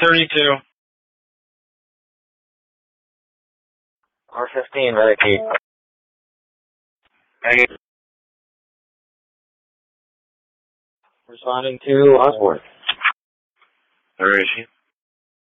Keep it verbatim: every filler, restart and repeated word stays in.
thirty-two. R fifteen, ready. Hey. Responding to Osborne. Where is she?